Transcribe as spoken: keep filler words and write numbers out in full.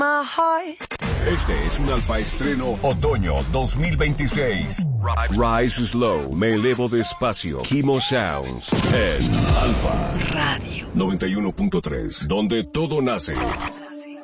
Este es un Alfa Estreno Otoño dos mil veintiséis. Rise Slow, me elevo despacio. Kimo Sounds en Alfa Radio noventa y uno punto tres, donde todo nace.